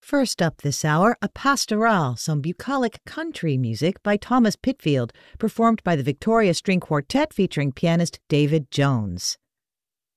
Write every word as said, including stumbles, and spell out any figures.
First up this hour, a pastoral, some bucolic country music by Thomas Pitfield, performed by the Victoria String Quartet featuring pianist David Jones.